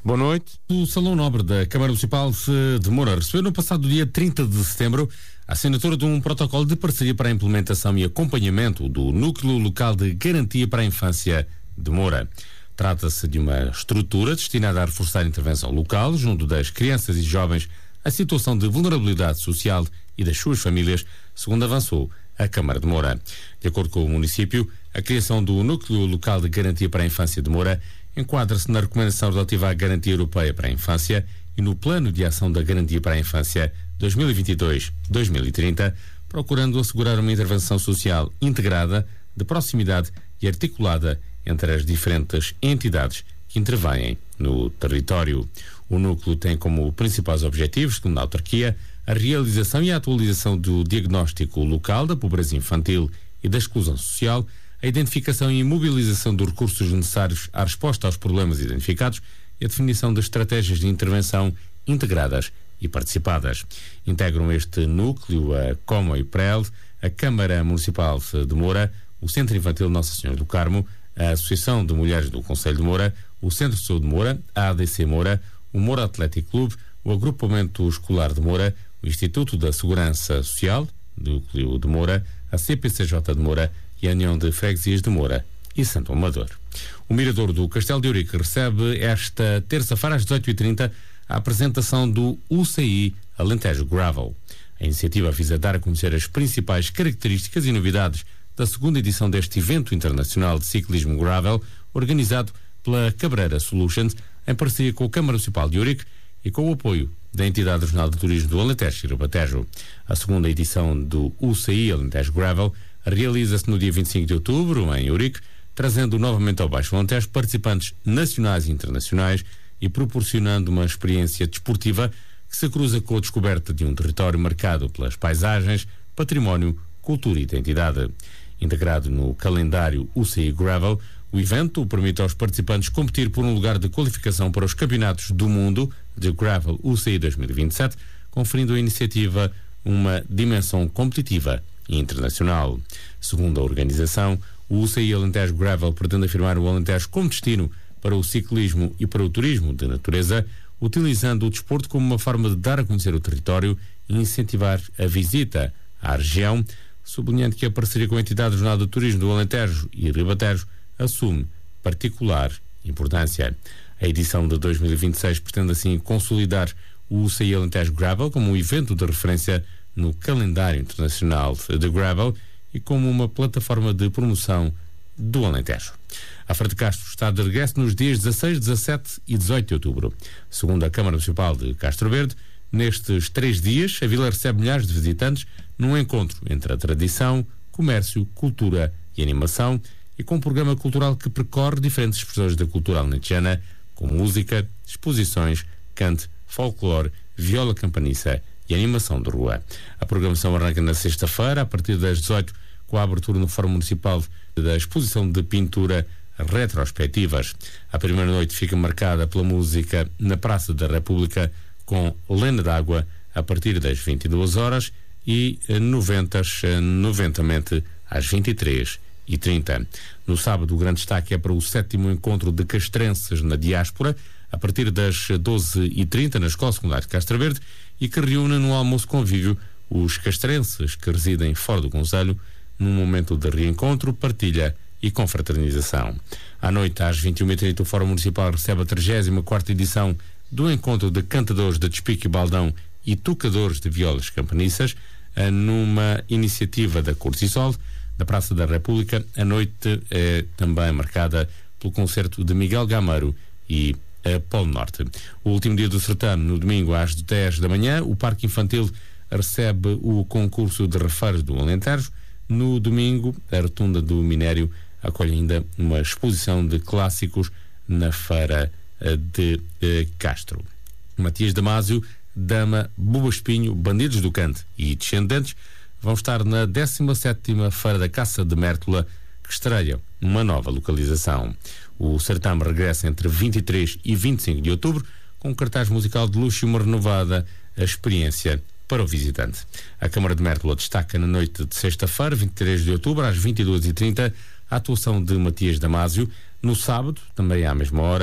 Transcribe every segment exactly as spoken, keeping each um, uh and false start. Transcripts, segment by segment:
Boa noite. O Salão Nobre da Câmara Municipal de Moura recebeu no passado dia trinta de setembro a assinatura de um protocolo de parceria para a implementação e acompanhamento do Núcleo Local de Garantia para a Infância de Moura. Trata-se de uma estrutura destinada a reforçar a intervenção local junto das crianças e jovens a situação de vulnerabilidade social e das suas famílias, segundo avançou a Câmara de Moura. De acordo com o município, a criação do Núcleo Local de Garantia para a Infância de Moura enquadra-se na recomendação relativa à Garantia Europeia para a Infância e no Plano de Ação da Garantia para a Infância dois mil e vinte e dois a dois mil e trinta, procurando assegurar uma intervenção social integrada, de proximidade e articulada entre as diferentes entidades que intervêm no território. O núcleo tem como principais objetivos, segundo a autarquia, a realização e a atualização do diagnóstico local da pobreza infantil e da exclusão social, a identificação e mobilização dos recursos necessários à resposta aos problemas identificados e a definição de estratégias de intervenção integradas e participadas. Integram este núcleo a Como e Prel, a Câmara Municipal de Moura, o Centro Infantil Nossa Senhora do Carmo, a Associação de Mulheres do Concelho de Moura, o Centro de Saúde de Moura, a A D C Moura, o Moura Atlético Clube, o Agrupamento Escolar de Moura, o Instituto da Segurança Social, Núcleo de Moura, a C P C J de Moura e a União de Freguesias de Moura e Santo Amador. O Mirador do Castelo de Eurique recebe esta terça-feira às dezoito e trinta a apresentação do U C I Alentejo Gravel. A iniciativa visa dar a conhecer as principais características e novidades da segunda edição deste evento internacional de ciclismo gravel, organizado pela Cabreira Solutions, em parceria com a Câmara Municipal de Eurique e com o apoio da entidade regional de turismo do Alentejo e Ribatejo. A segunda edição do U C I Alentejo Gravel realiza-se no dia vinte e cinco de outubro, em Eurique, trazendo novamente ao Baixo Alentejo participantes nacionais e internacionais e proporcionando uma experiência desportiva que se cruza com a descoberta de um território marcado pelas paisagens, património, cultura e identidade. Integrado no calendário U C I Gravel, o evento permite aos participantes competir por um lugar de qualificação para os Campeonatos do Mundo de Gravel U C I dois mil e vinte e sete, conferindo à iniciativa uma dimensão competitiva e internacional. Segundo a organização, o U C I Alentejo Gravel pretende afirmar o Alentejo como destino para o ciclismo e para o turismo de natureza, utilizando o desporto como uma forma de dar a conhecer o território e incentivar a visita à região, sublinhando que a parceria com a entidade regional de turismo do Alentejo e Ribatejo assume particular importância. A edição de dois mil e vinte e seis pretende assim consolidar o U C I Alentejo Gravel como um evento de referência no calendário internacional de Gravel e como uma plataforma de promoção do Alentejo. A Feira de Castro está de regresso nos dias dezasseis, dezassete e dezoito de outubro. Segundo a Câmara Municipal de Castro Verde, nestes três dias, a vila recebe milhares de visitantes num encontro entre a tradição, comércio, cultura e animação e com um programa cultural que percorre diferentes expressões da cultura alentejana, com música, exposições, canto, folclore, viola campaniça e animação de rua. A programação arranca na sexta-feira, a partir das dezoito, com a abertura no Fórum Municipal da exposição de pintura retrospectivas. A primeira noite fica marcada pela música na Praça da República, com Lena d'Água, a partir das vinte e duas horas e noventas, noventamente às vinte e três e trinta. No sábado, o grande destaque é para o sétimo encontro de castrenses na diáspora, a partir das doze e trinta na Escola Secundária de Castro Verde, e que reúne no almoço convívio os castrenses que residem fora do concelho, num momento de reencontro, partilha e confraternização. À noite, às vinte e uma e trinta, o Fórum Municipal recebe a trigésima quarta edição do encontro de cantadores de despique e baldão e tocadores de violas campaniças, numa iniciativa da Cortisol, da Praça da República. A noite é também marcada pelo concerto de Miguel Gameiro e a Polo Norte. O último dia do certame, no domingo às dez da manhã, o Parque Infantil recebe o concurso de refeiros do Alentejo. No domingo, a Rotunda do Minério acolhe ainda uma exposição de clássicos na Feira de eh, Castro. Matias Damasio, Dama, Buba Espinho, Bandidos do Cante e Descendentes vão estar na décima sétima Feira da Caça de Mértola, que estreia uma nova localização. O certame regressa entre vinte e três e vinte e cinco de outubro, com um cartaz musical de luxo e uma renovada experiência para o visitante. A Câmara de Mértola destaca na noite de sexta-feira, vinte e três de outubro, às vinte e duas e trinta, a atuação de Matias Damasio. No sábado, também à mesma hora,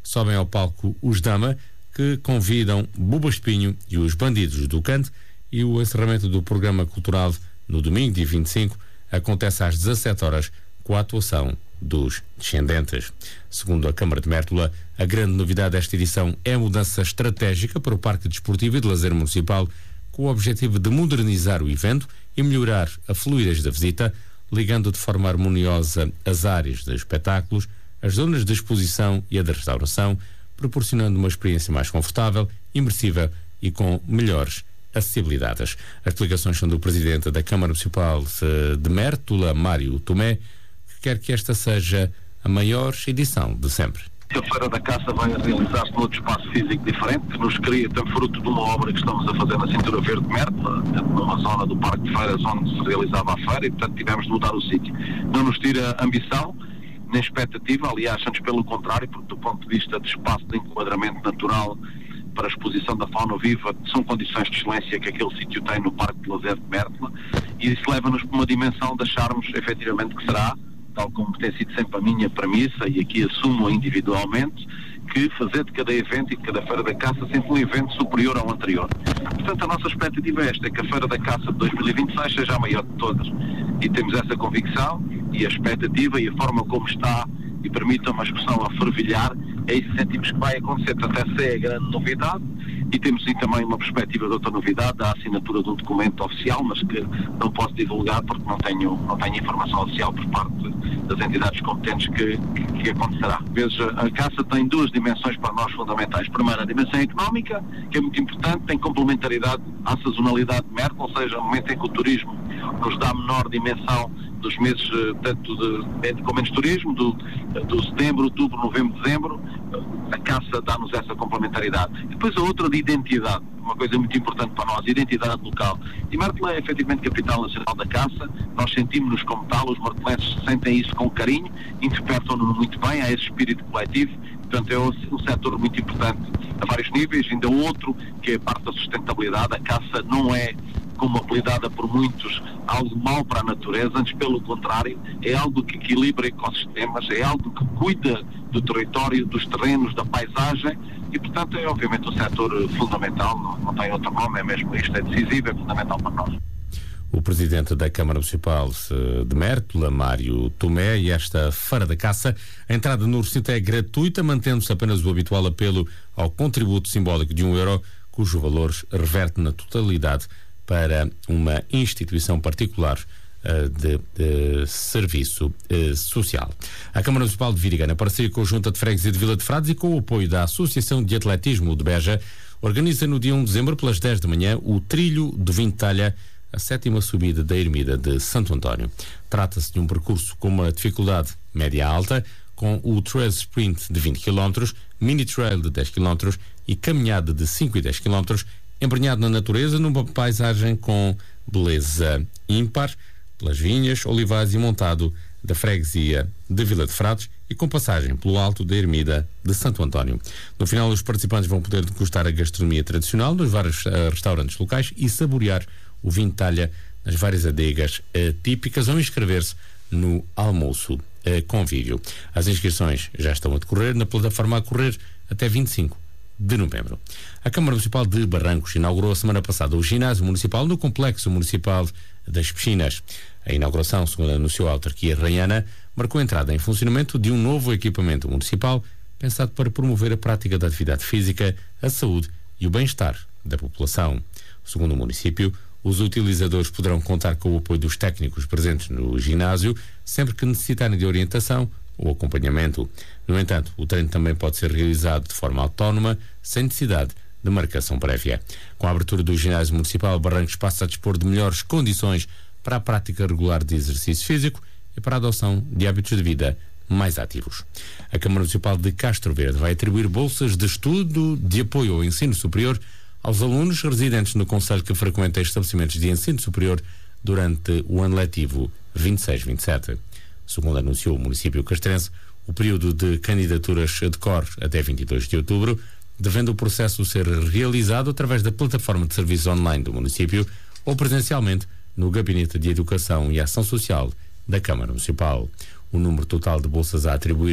sobem ao palco os Dama, que convidam Buba Espinho e os Bandidos do Cante, e o encerramento do programa cultural no domingo, dia vinte e cinco, acontece às dezassete horas com a atuação dos Descendentes. Segundo a Câmara de Mértola, a grande novidade desta edição é a mudança estratégica para o Parque Desportivo e de Lazer Municipal, com o objetivo de modernizar o evento e melhorar a fluidez da visita, ligando de forma harmoniosa as áreas de espetáculos, as zonas de exposição e a de restauração, proporcionando uma experiência mais confortável, imersiva e com melhores acessibilidades. As explicações são do Presidente da Câmara Municipal de Mértola, Mário Tomé, que quer que esta seja a maior edição de sempre. A Feira da Caça vai realizar-se noutro espaço físico diferente, que nos cria, tem fruto de uma obra que estamos a fazer na Cintura Verde de Mértola, numa zona do Parque de Feiras onde se realizava a feira, e portanto tivemos de mudar o sítio. Não nos tira ambição, nem expectativa, aliás, antes pelo contrário, porque do ponto de vista de espaço de enquadramento natural para a exposição da fauna viva, são condições de excelência que aquele sítio tem no Parque de Lazer de Mértola, e isso leva-nos para uma dimensão de acharmos efetivamente que será, tal como tem sido sempre a minha premissa, e aqui assumo individualmente, que fazer de cada evento e de cada Feira da Caça sempre um evento superior ao anterior. Portanto, a nossa expectativa é esta, é que a Feira da Caça de dois mil e vinte e seis seja a maior de todas. E temos essa convicção, e a expectativa, e a forma como está, e permita uma expressão a fervilhar, é isso que sentimos que vai acontecer. Portanto, essa é a grande novidade. E temos sim também uma perspectiva de outra novidade, da assinatura de um documento oficial, mas que não posso divulgar porque não tenho, não tenho informação oficial por parte das entidades competentes que, que, que acontecerá. Veja, a caça tem duas dimensões para nós fundamentais. Primeiro, a dimensão económica, que é muito importante, tem complementaridade à sazonalidade de Mértola, ou seja, no momento em que o turismo nos dá menor dimensão dos meses, tanto de, de, com menos turismo, do, do setembro, outubro, novembro, dezembro, a caça dá-nos essa complementaridade. E depois a outra de identidade, uma coisa muito importante para nós, identidade local. E Mértola é efetivamente capital nacional da caça, nós sentimos-nos como tal, os martelenses sentem isso com carinho, interpretam-no muito bem, há esse espírito coletivo, portanto é um, um setor muito importante a vários níveis. Ainda outro, que é a parte da sustentabilidade, a caça não é, como apelidada por muitos, algo mau para a natureza, antes pelo contrário, é algo que equilibra ecossistemas, é algo que cuida do território, dos terrenos, da paisagem, e portanto é obviamente um setor fundamental, não, não tem outro nome, é mesmo isto, é decisivo, é fundamental para nós. O Presidente da Câmara Municipal de Mértola, Mário Tomé, e esta Feira da Caça, a entrada no recinto é gratuita, mantendo-se apenas o habitual apelo ao contributo simbólico de um euro, cujo valor reverte na totalidade para uma instituição particular uh, de, de serviço uh, social. A Câmara Municipal de Virigana, parceria com a Junta de Freguesia de Vila de Frades e com o apoio da Associação de Atletismo de Beja, organiza no dia um de dezembro, pelas dez da manhã, o Trilho do Vinho de Talha, a sétima subida da Ermida de Santo António. Trata-se de um percurso com uma dificuldade média-alta, com o Trail Sprint de vinte quilómetros, Mini Trail de dez quilómetros e caminhada de cinco e dez quilómetros, embrenhado na natureza, numa paisagem com beleza ímpar, pelas vinhas, olivais e montado da freguesia de Vila de Frades e com passagem pelo alto da Ermida de Santo António. No final, os participantes vão poder degustar a gastronomia tradicional nos vários uh, restaurantes locais e saborear o vinho de talha nas várias adegas uh, típicas, ou inscrever-se no almoço uh, convívio. As inscrições já estão a decorrer na plataforma a correr até vinte e cinco de novembro. A Câmara Municipal de Barrancos inaugurou a semana passada o ginásio municipal no Complexo Municipal das Piscinas. A inauguração, segundo anunciou a autarquia raiana, marcou a entrada em funcionamento de um novo equipamento municipal pensado para promover a prática da atividade física, a saúde e o bem-estar da população. Segundo o município, os utilizadores poderão contar com o apoio dos técnicos presentes no ginásio sempre que necessitarem de orientação ou acompanhamento. No entanto, o treino também pode ser realizado de forma autónoma, sem necessidade de marcação prévia. Com a abertura do ginásio municipal, Barrancos passa a dispor de melhores condições para a prática regular de exercício físico e para a adoção de hábitos de vida mais ativos. A Câmara Municipal de Castro Verde vai atribuir bolsas de estudo de apoio ao ensino superior aos alunos residentes no concelho que frequentam estabelecimentos de ensino superior durante o ano letivo vinte e seis vinte e sete. Segundo anunciou o município castrense, o período de candidaturas decorre até vinte e dois de outubro, devendo o processo ser realizado através da plataforma de serviços online do município ou presencialmente no Gabinete de Educação e Ação Social da Câmara Municipal. O número total de bolsas a atribuir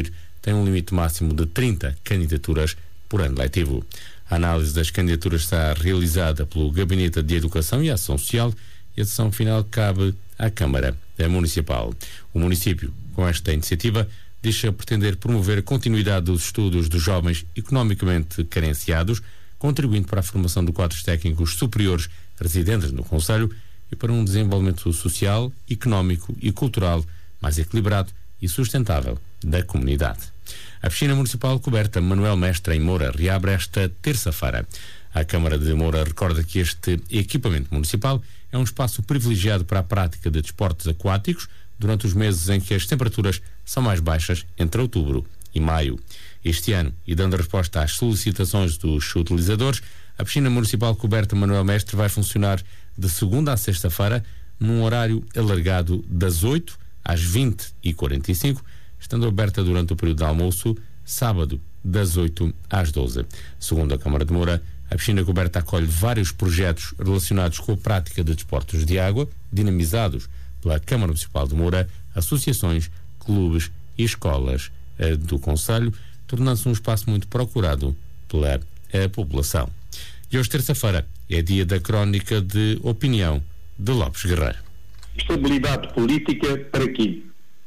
tem um limite máximo de trinta candidaturas por ano letivo. A análise das candidaturas está realizada pelo Gabinete de Educação e Ação Social e a decisão final cabe à Câmara Municipal. O município, com esta iniciativa, diz pretender promover a continuidade dos estudos dos jovens economicamente carenciados, contribuindo para a formação de quadros técnicos superiores residentes no concelho e para um desenvolvimento social, económico e cultural mais equilibrado e sustentável da comunidade. A piscina municipal coberta Manuel Mestre em Moura reabre esta terça-feira. A Câmara de Moura recorda que este equipamento municipal é um espaço privilegiado para a prática de desportos aquáticos durante os meses em que as temperaturas são mais baixas, entre outubro e maio. Este ano, e dando resposta às solicitações dos utilizadores, a piscina municipal coberta Manuel Mestre vai funcionar de segunda a sexta-feira, num horário alargado das oito às vinte e quarenta e cinco, estando aberta durante o período de almoço, sábado, das oito às doze. Segundo a Câmara de Moura, a piscina coberta acolhe vários projetos relacionados com a prática de desportos de água, dinamizados pela Câmara Municipal de Moura, associações, clubes e escolas eh, do concelho, tornando-se um espaço muito procurado pela eh, população. E hoje, terça-feira, é dia da crónica de opinião de Lopes Guerreiro. Estabilidade política para quê?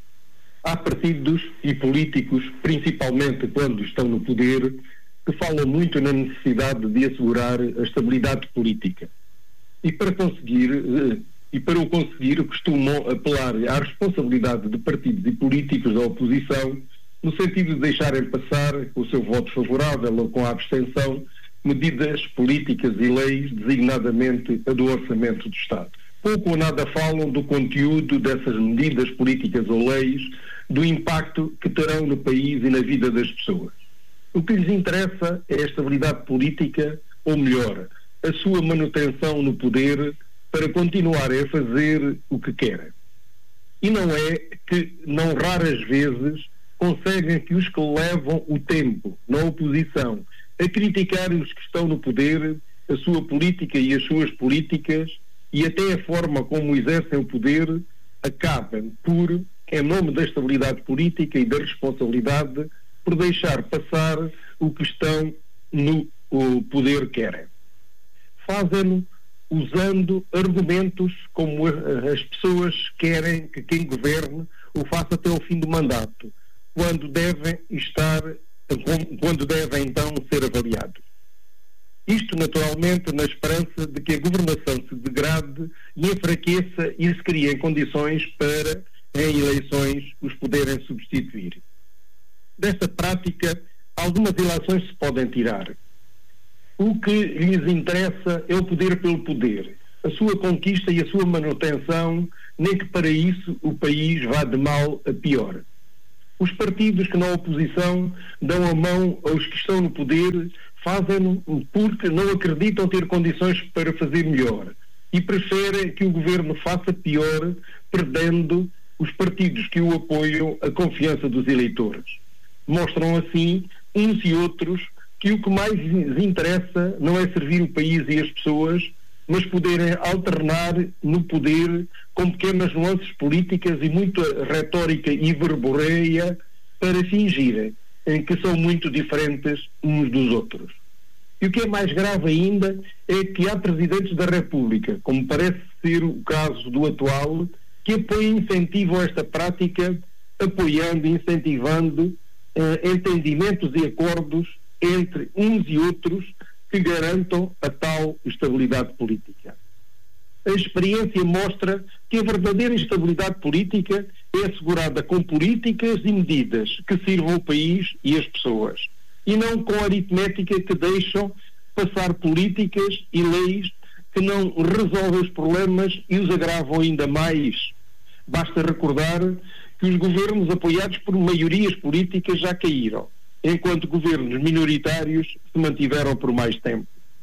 Há partidos e políticos, principalmente quando estão no poder, que falam muito na necessidade de assegurar a estabilidade política. E para conseguir, e para o conseguir, costumam apelar à responsabilidade de partidos e políticos da oposição, no sentido de deixarem passar com o seu voto favorável ou com a abstenção medidas políticas e leis, designadamente a do Orçamento do Estado. Pouco ou nada falam do conteúdo dessas medidas políticas ou leis, do impacto que terão no país e na vida das pessoas. O que lhes interessa é a estabilidade política, ou melhor, a sua manutenção no poder para continuarem a fazer o que querem. E não é que, não raras vezes, conseguem que os que levam o tempo na oposição a criticarem os que estão no poder, a sua política e as suas políticas, e até a forma como exercem o poder, acabam por, em nome da estabilidade política e da responsabilidade, por deixar passar o que estão no o poder querem. Fazem-no usando argumentos como as pessoas querem que quem governe o faça até ao fim do mandato, quando devem estar, quando devem então ser avaliados. Isto, naturalmente, na esperança de que a governação se degrade e enfraqueça e se criem condições para, em eleições, os poderem substituir. Desta prática, algumas eleições se podem tirar. O que lhes interessa é o poder pelo poder, a sua conquista e a sua manutenção, nem que para isso o país vá de mal a pior. Os partidos que na oposição dão a mão aos que estão no poder fazem-no porque não acreditam ter condições para fazer melhor e preferem que o governo faça pior, perdendo os partidos que o apoiam a confiança dos eleitores. Mostram assim, uns e outros, que o que mais lhes interessa não é servir o país e as pessoas, mas poderem alternar no poder com pequenas nuances políticas e muita retórica e verborreia para fingirem que são muito diferentes uns dos outros. E o que é mais grave ainda é que há presidentes da República, como parece ser o caso do atual, que apoiam e incentivam esta prática, apoiando e incentivando eh, entendimentos e acordos entre uns e outros que garantam a tal estabilidade política. A experiência mostra que a verdadeira estabilidade política é assegurada com políticas e medidas que sirvam o país e as pessoas, e não com aritmética que deixam passar políticas e leis que não resolvem os problemas e os agravam ainda mais. Basta recordar que os governos apoiados por maiorias políticas já caíram, enquanto governos minoritários se mantiveram por mais tempo.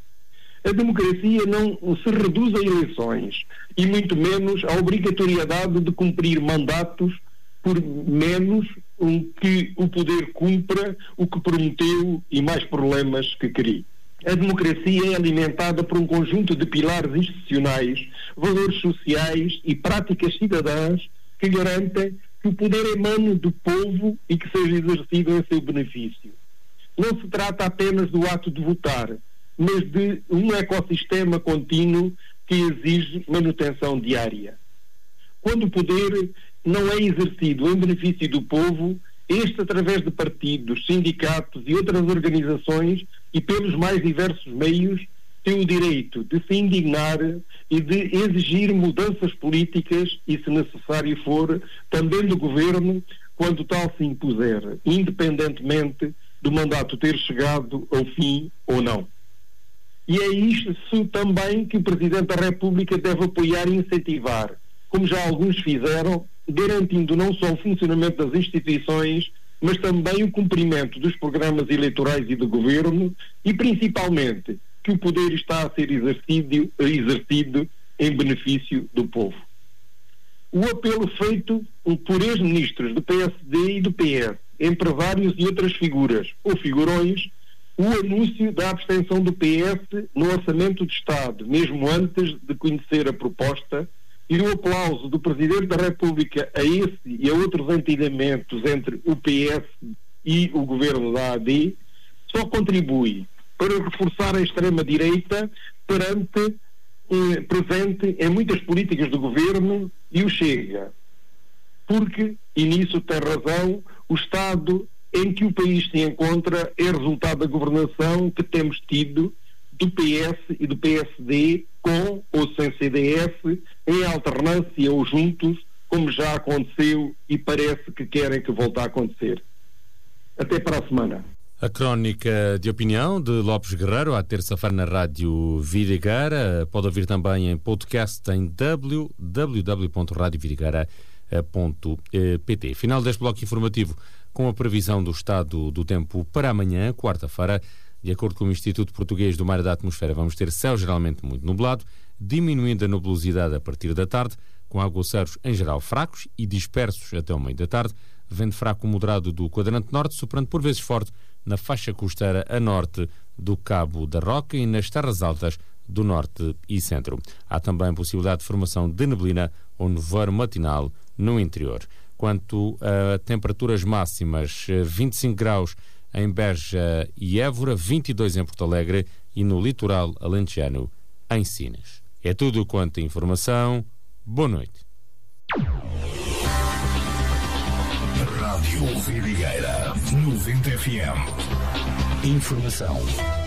A democracia não se reduz a eleições e muito menos à obrigatoriedade de cumprir mandatos por menos um que o poder cumpra o que prometeu e mais problemas que queria. A democracia é alimentada por um conjunto de pilares institucionais, valores sociais e práticas cidadãs que garantem que que o poder emane do povo e que seja exercido em seu benefício. Não se trata apenas do ato de votar, mas de um ecossistema contínuo que exige manutenção diária. Quando o poder não é exercido em benefício do povo, este, através de partidos, sindicatos e outras organizações e pelos mais diversos meios, tem o direito de se indignar e de exigir mudanças políticas e, se necessário for, também do governo, quando tal se impuser, independentemente do mandato ter chegado ao fim ou não. E é isso também que o Presidente da República deve apoiar e incentivar, como já alguns fizeram, garantindo não só o funcionamento das instituições, mas também o cumprimento dos programas eleitorais e do governo e, principalmente, que o poder está a ser exercido, exercido em benefício do povo. O apelo feito por ex-ministros do P S D e do P S, empresários e outras figuras ou figurões, o anúncio da abstenção do P S no Orçamento de Estado, mesmo antes de conhecer a proposta, e o aplauso do Presidente da República a esse e a outros entendimentos entre o P S e o Governo da A D, só contribui para reforçar a extrema-direita perante, eh, presente em muitas políticas do Governo e o Chega. Porque, e nisso tem razão, o Estado em que o país se encontra é resultado da governação que temos tido do P S e do P S D, com ou sem C D S, em alternância ou juntos, como já aconteceu e parece que querem que volte a acontecer. Até para a semana. A crónica de opinião de Lopes Guerreiro, à terça-feira na Rádio Vidigueira. Pode ouvir também em podcast em w w w ponto radio vidigueira ponto p t. Final deste bloco informativo com a previsão do estado do tempo para amanhã, quarta-feira. De acordo com o Instituto Português do Mar e da Atmosfera, vamos ter céu geralmente muito nublado, diminuindo a nubosidade a partir da tarde, com aguaceiros em geral fracos e dispersos até o meio da tarde, vento fraco moderado do quadrante norte, soprando por vezes forte na faixa costeira a norte do Cabo da Roca e nas terras altas do norte e centro. Há também possibilidade de formação de neblina ou nevoeiro matinal no interior. Quanto a temperaturas máximas, vinte e cinco graus em Beja e Évora, vinte e dois em Porto Alegre e no litoral alentejano em Sines. É tudo quanto a informação. Boa noite. Rádio Vidigueira noventa F M. Informação